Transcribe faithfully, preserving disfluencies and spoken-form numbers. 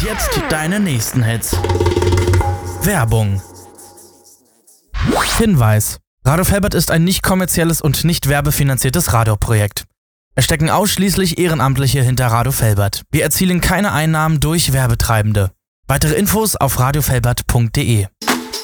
jetzt deine nächsten Hits. Werbung. Hinweis: Radio Felbert ist ein nicht kommerzielles und nicht werbefinanziertes Radioprojekt. Es stecken ausschließlich Ehrenamtliche hinter Radio Felbert. Wir erzielen keine Einnahmen durch Werbetreibende. Weitere Infos auf radio felbert punkt de.